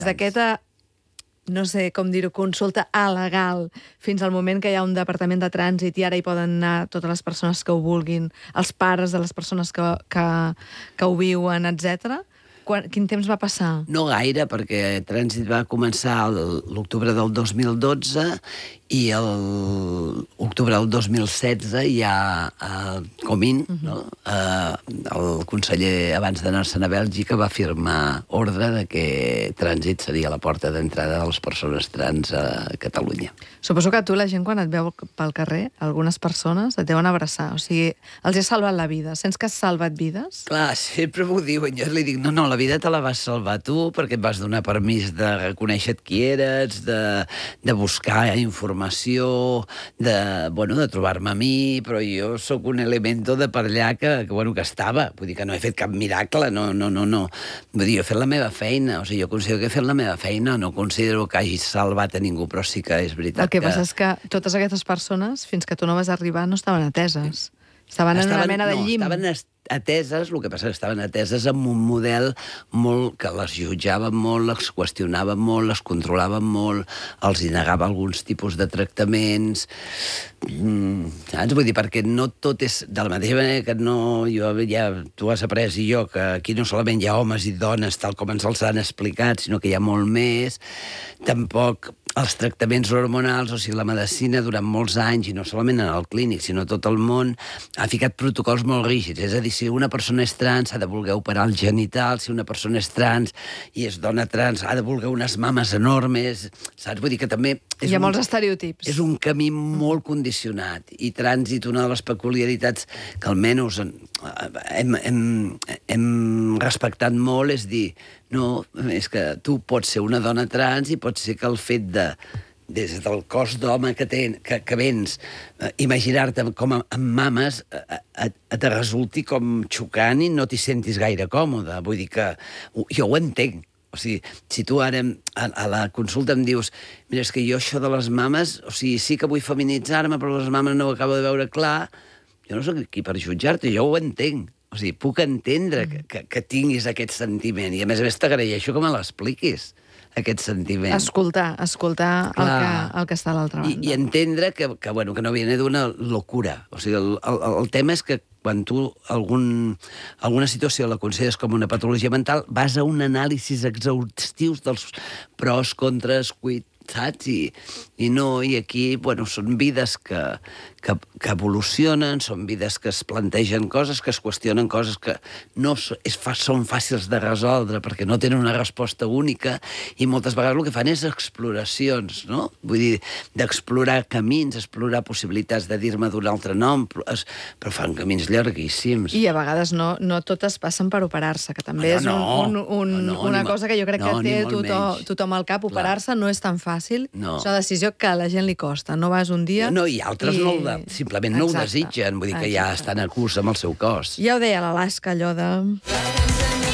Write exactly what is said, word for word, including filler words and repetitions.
D'aquesta, no sé com dir-ho, consulta alegal fins al moment que hi ha un departament de trànsit i ara hi poden anar totes les persones que ho vulguin, els pares de les persones que, que, que ho viuen, etcètera. Quan, quin temps va passar? No gaire, perquè Trànsit va començar l'octubre del dos mil dotze i l'octubre del dos mil setze ja eh, Comín, uh -huh. no? eh, el conseller, abans d'anar-se'n a Bèlgica, va firmar ordre de que Trànsit seria la porta d'entrada de les persones trans a Catalunya. Suposo que tu, la gent, quan et veu pel carrer, algunes persones et deuen abraçar. O sigui, els ha salvat la vida. Sents que has salvat vides? Clar, sempre m'ho diuen. Jo li dic, no, no, la vida te la vas salvar tu perquè et vas donar permís de reconèixer qui eres, de, de buscar informació, de, bueno, de trobar-me a mi, però jo sóc un elemento de per allà que, que, bueno, que estava. Vull dir que no he fet cap miracle, no, no, no, no. Vull dir, jo he fet la meva feina, o sigui, jo considero que he fet la meva feina, no considero que hagi salvat a ningú, però sí que és veritat. El que passa és que totes aquestes persones, fins que tu no vas arribar, no estaven ateses. Estaven, estaven en una mena de llim. No, estaven ateses, el que passa és que estaven ateses amb un model molt que les jutjava molt, les qüestionava molt, les controlava molt, els hi negava alguns tipus de tractaments. Mm, saps? Vull dir, perquè no tot és de la mateixa manera que no, jo ja, tu has après i jo, que aquí no solament hi ha homes i dones tal com ens els han explicat, sinó que hi ha molt més. Tampoc els tractaments hormonals, o sigui, la medicina durant molts anys, i no solament en el clínic, sinó tot el món, ha ficat protocols molt rígids. És a dir, si una persona és trans, ha de voler operar el genital, si una persona és trans i és dona trans, ha de voler unes mames enormes, saps? Vull dir que també... Hi ha un, molts estereotips. És un camí molt condicionat. I Trànsit, una de les peculiaritats que almenys hem, hem, hem respectat molt, és dir, no, és que tu pots ser una dona trans i pot ser que el fet de, des del cos d'home que, ten, que, que vens, eh, imaginar-te com a, amb mames eh, eh, te resulti com xocant i no t'hi sentis gaire còmode. Vull dir que jo ho entenc. O sigui, si tu ara a, a la consulta em dius mira, és que jo això de les mames, o sigui, sí que vull feminitzar-me, però les mames no ho acabo de veure clar, jo no sóc aquí per jutjar-te, jo ho entenc. O sigui, puc entendre que, que, que tinguis aquest sentiment i, a més a més, t'agraeixo que me l'expliquis, aquest sentiment. Escoltar, escoltar el que, el que està a l'altra banda. I, I entendre que, que, bueno, que no viene d'una locura. O sigui, el, el, el tema és que quan tu algun, alguna situació la consideres com una patologia mental, vas a un anàlisi exhaustius dels pros, contres, quid, saps? I, i no, i aquí, bueno, són vides que, que, que evolucionen, són vides que es plantegen coses, que es qüestionen coses que no és, són fàcils de resoldre perquè no tenen una resposta única i moltes vegades el que fan és exploracions, no? Vull dir, d'explorar camins, explorar possibilitats de dir-me d'un altre nom, però fan camins llarguíssims. I a vegades no, no totes passen per operar-se, que també no, és un, no, un, un, no, no, una cosa que jo crec no, que té tothom, tothom al cap. Operar-se no és tan fàcil, no. És una decisió que a la gent li costa. No vas un dia... No, i altres i... no el de, simplement Exacte. No ho desitgen, vull dir que Exacte. Ja estan a curs amb el seu cos. Ja ho deia l'Alaska, allò de...